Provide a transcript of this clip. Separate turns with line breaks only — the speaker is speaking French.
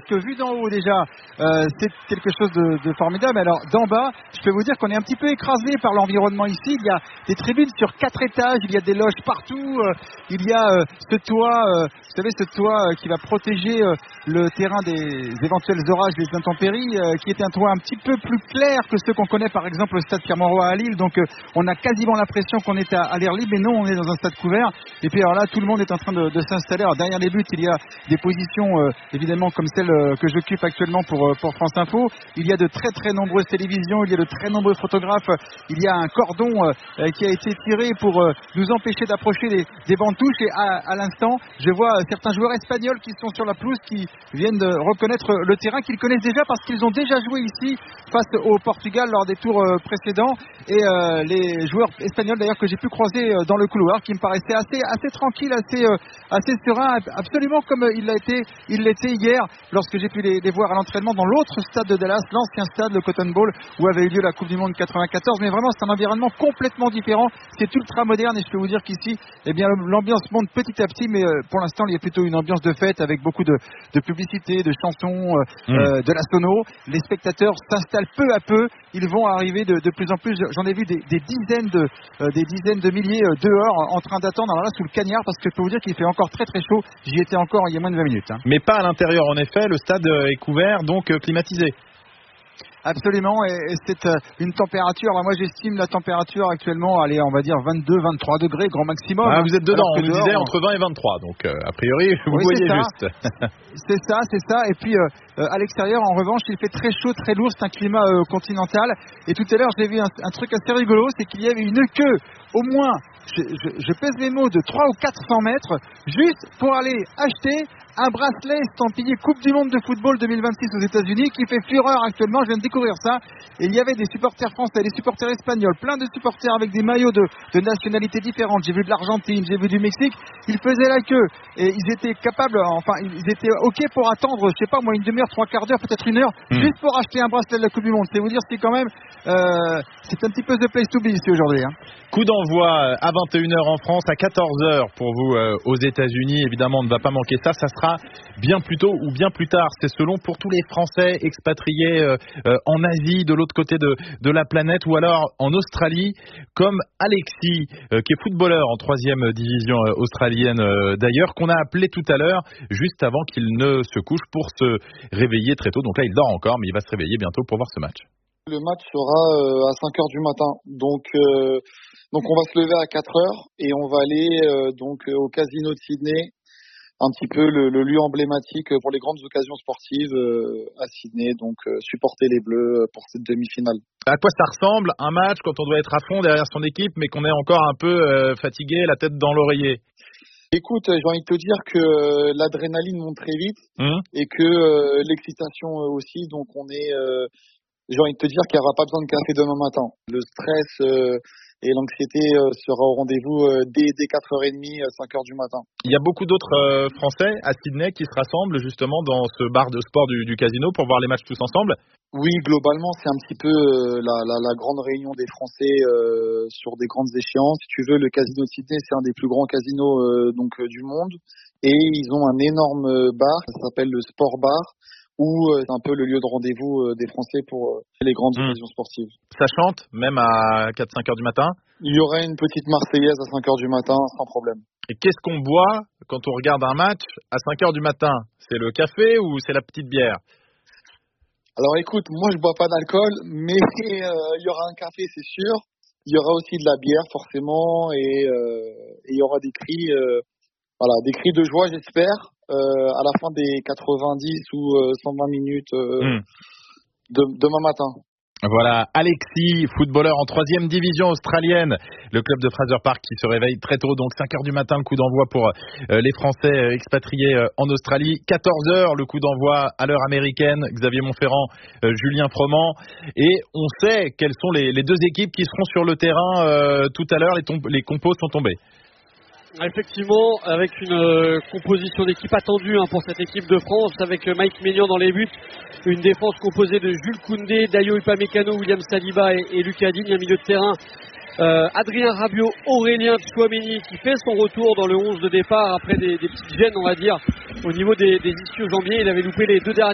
que vu d'en haut déjà, c'est quelque chose de formidable. Alors d'en bas, je peux vous dire qu'on est un petit peu écrasé par l'environnement ici. Il y a des tribunes sur 4 étages, il y a des loges partout, il y a ce toit, vous savez, ce toit qui va protéger le terrain des éventuels orages, des intempéries, qui est un toit un petit peu plus clair que ceux qu'on connaît par exemple au stade Pierre-Mauroy à Lille. Donc on a quasiment l'impression qu'on est à l'air libre, mais non, on est dans un stade couvert. Et puis alors là, tout le monde est en train de s'installer. Alors derrière les buts, il y a des positions évidemment comme celle que j'occupe actuellement pour France Info. Il y a de très très nombreuses télévisions, il y a de très nombreux photographes. Il y a un cordon qui a été tiré pour nous empêcher d'approcher des bancs de touche. Et à l'instant, je vois certains joueurs espagnols qui sont sur la pelouse, qui viennent de reconnaître le terrain, qu'ils connaissent déjà parce qu'ils ont déjà joué ici face au Portugal lors des tours précédents. Et les joueurs espagnols d'ailleurs que j'ai pu croiser dans le couloir, qui me paraissaient assez tranquilles, assez sereins, absolument comme il l'était hier lorsque j'ai pu les voir à l'entraînement dans l'autre stade de Dallas, l'ancien stade, le Cotton Bowl, où avait eu lieu la Coupe du Monde 94. Mais vraiment, c'est un environnement complètement différent. C'est ultra moderne et je peux vous dire qu'ici, eh bien, l'ambiance monte petit à petit, mais pour l'instant, il y a plutôt une ambiance de fête avec beaucoup de publicité, de chansons, de la sono. Les spectateurs s'installent peu à peu. Ils vont arriver de plus en plus. J'en ai vu des dizaines de milliers dehors en train d'attendre. Alors là, sous le cagnard, parce que je peux vous dire qu'il fait encore très très chaud. J'y étais encore il y a moins de 20 minutes.
Mais pas à l'intérieur, en effet. Le stade est couvert, donc climatisé.
Absolument, et c'est une température, alors moi j'estime la température actuellement, allez, on va dire 22-23 degrés, grand maximum.
Ah, vous êtes dedans, on nous
dehors,
disait entre 20 et 23, donc a priori, vous voyez juste.
C'est ça, et puis à l'extérieur, en revanche, il fait très chaud, très lourd, c'est un climat continental, et tout à l'heure, j'ai vu un truc assez rigolo, c'est qu'il y avait une queue, au moins, je pèse mes mots, de 300 ou 400 mètres, juste pour aller acheter un bracelet estampillé Coupe du Monde de football 2026 aux États-Unis qui fait fureur actuellement. Je viens de découvrir ça. Et il y avait des supporters français, des supporters espagnols, plein de supporters avec des maillots de nationalités différentes. J'ai vu de l'Argentine, j'ai vu du Mexique. Ils faisaient la queue et ils étaient capables, enfin, ils étaient OK pour attendre, je sais pas moi, une demi-heure, 3/4 d'heure, peut-être une heure, juste pour acheter un bracelet de la Coupe du Monde. C'est vous dire si quand même, c'est un petit peu the place to be ici aujourd'hui.
Coup d'envoi à 21h en France, à 14h pour vous aux États-Unis. Évidemment, on ne va pas manquer ça. Ça sera bien plus tôt ou bien plus tard. C'est selon pour tous les Français expatriés en Asie, de l'autre côté de la planète, ou alors en Australie, comme Alexis, qui est footballeur en 3e division australienne d'ailleurs, qu'on a appelé tout à l'heure, juste avant qu'il ne se couche pour se réveiller très tôt. Donc là, il dort encore, mais il va se réveiller bientôt pour voir ce match.
Le match sera à 5h du matin. Donc on va se lever à 4h et on va aller au casino de Sydney, un petit peu le lieu emblématique pour les grandes occasions sportives à Sydney. Donc supporter les Bleus pour cette demi-finale.
À quoi ça ressemble un match quand on doit être à fond derrière son équipe, mais qu'on est encore un peu fatigué, la tête dans l'oreiller?
Écoute, j'ai envie de te dire que l'adrénaline monte très vite et que l'excitation aussi. Donc j'ai envie de te dire qu'il n'y aura pas besoin de café demain matin. Le stress et l'anxiété sera au rendez-vous dès 4h30, 5h du matin.
Il y a beaucoup d'autres Français à Sydney qui se rassemblent justement dans ce bar de sport du casino pour voir les matchs tous ensemble.
Oui, globalement, c'est un petit peu la grande réunion des Français sur des grandes échéances. Si tu veux, le casino de Sydney, c'est un des plus grands casinos du monde. Et ils ont un énorme bar, ça s'appelle le Sport Bar, où c'est un peu le lieu de rendez-vous des Français pour les grandes occasions sportives.
Ça chante, même à 4-5 heures du matin?
Il y aurait une petite Marseillaise à 5 heures du matin, sans problème.
Et qu'est-ce qu'on boit quand on regarde un match à 5 heures du matin? C'est le café ou c'est la petite bière?
Alors écoute, moi je bois pas d'alcool, mais il y aura un café, c'est sûr. Il y aura aussi de la bière, forcément, et il y aura des cris, des cris de joie, j'espère. À la fin des 90 ou 120 minutes demain matin.
Voilà, Alexis, footballeur en 3e division australienne, le club de Fraser Park qui se réveille très tôt, donc 5h du matin, le coup d'envoi pour les Français expatriés en Australie, 14h, le coup d'envoi à l'heure américaine, Xavier Montferrand, Julien Froment, et on sait quelles sont les deux équipes qui seront sur le terrain tout à l'heure, les compos sont tombés.
Effectivement, avec une composition d'équipe attendue pour cette équipe de France, avec Mike Maignan dans les buts, une défense composée de Jules Koundé, Dayo Upamecano, William Saliba et Lucas Digne, un milieu de terrain Adrien Rabiot, Aurélien Tchouaméni qui fait son retour dans le 11 de départ après des petites gênes, on va dire, au niveau des ischios jambiers. Il avait loupé les deux derniers